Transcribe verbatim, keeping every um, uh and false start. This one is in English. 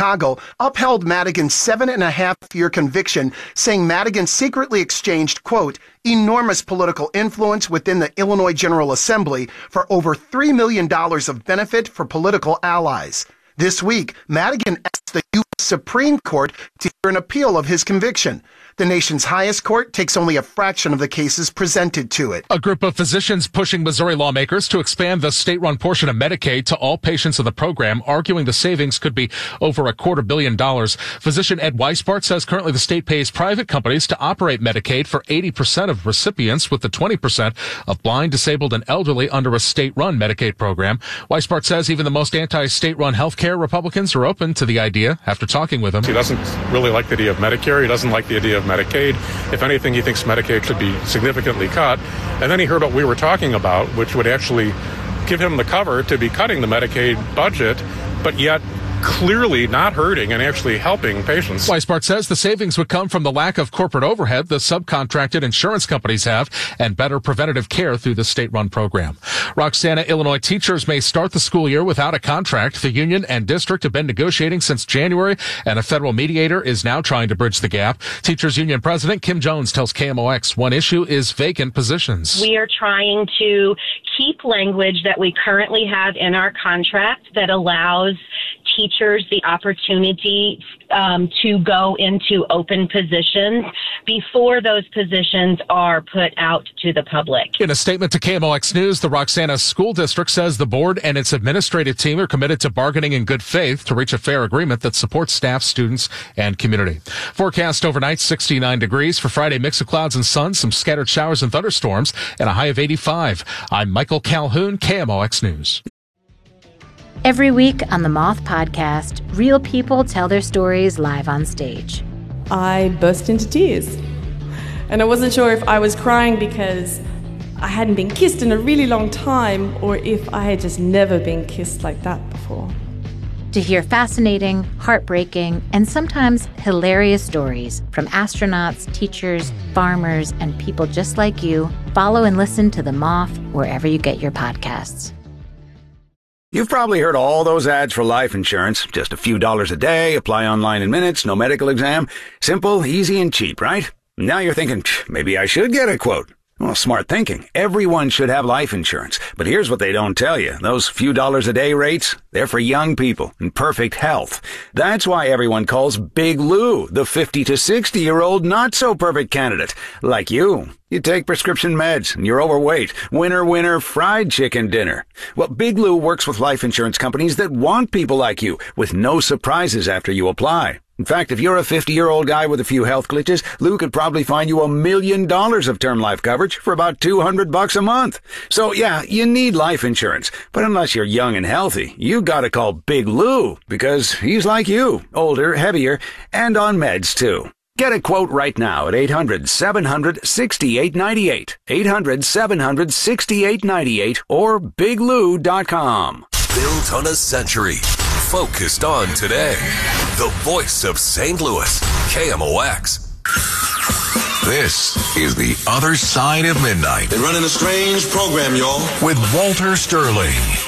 Chicago upheld Madigan's seven and a half year conviction, saying Madigan secretly exchanged, quote, enormous political influence within the Illinois General Assembly for over three million dollars of benefit for political allies. This week, Madigan asked the U S Supreme Court to hear an appeal of his conviction. The nation's highest court takes only a fraction of the cases presented to it. A group of physicians pushing Missouri lawmakers to expand the state-run portion of Medicaid to all patients of the program, arguing the savings could be over a quarter billion dollars. Physician Ed Weisbart says currently the state pays private companies to operate Medicaid for eighty percent of recipients, with the twenty percent of blind, disabled, and elderly under a state-run Medicaid program. Weisbart says even the most anti-state-run healthcare Republicans are open to the idea after talking with him. He doesn't really like the idea of Medicare. He doesn't like the idea of Medicaid. If anything, he thinks Medicaid should be significantly cut. And then he heard what we were talking about, which would actually give him the cover to be cutting the Medicaid budget, but yet clearly not hurting and actually helping patients. Weisbart says the savings would come from the lack of corporate overhead the subcontracted insurance companies have and better preventative care through the state-run program. Roxana, Illinois teachers may start the school year without a contract. The union and district have been negotiating since January, and a federal mediator is now trying to bridge the gap. Teachers Union President Kim Jones tells K M O X one issue is vacant positions. We are trying to keep language that we currently have in our contract that allows teachers the opportunity um, to go into open positions before those positions are put out to the public. In a statement to K M O X News, the Roxana School District says the board and its administrative team are committed to bargaining in good faith to reach a fair agreement that supports staff, students, and community. Forecast overnight, sixty-nine degrees. For Friday, mix of clouds and sun, some scattered showers and thunderstorms, and a high of eighty-five. I'm Michael Calhoun, K M O X News. Every week on the Moth Podcast, real people tell their stories live on stage. I burst into tears. And I wasn't sure if I was crying because I hadn't been kissed in a really long time, or if I had just never been kissed like that before. To hear fascinating, heartbreaking, and sometimes hilarious stories from astronauts, teachers, farmers, and people just like you, follow and listen to The Moth wherever you get your podcasts. You've probably heard all those ads for life insurance. Just a few dollars a day, apply online in minutes, no medical exam. Simple, easy, and cheap, right? Now you're thinking, maybe I should get a quote. Well, smart thinking. Everyone should have life insurance. But here's what they don't tell you. Those few dollars a day rates, they're for young people in perfect health. That's why everyone calls Big Lou the fifty to sixty year old not so perfect candidate. Like you. You take prescription meds and you're overweight. Winner, winner, fried chicken dinner. Well, Big Lou works with life insurance companies that want people like you with no surprises after you apply. In fact, if you're a fifty-year-old guy with a few health glitches, Lou could probably find you a million dollars of term life coverage for about two hundred bucks a month. So yeah, you need life insurance. But unless you're young and healthy, you gotta call Big Lou because he's like you, older, heavier, and on meds too. Get a quote right now at eight hundred, seven hundred, sixty-eight ninety-eight, eight hundred, seven hundred, sixty-eight ninety-eight, or big lou dot com. Built on a century, focused on today. The voice of Saint Louis, K M O X. This is The Other Side of Midnight. They're running a strange program, y'all. With Walter Sterling.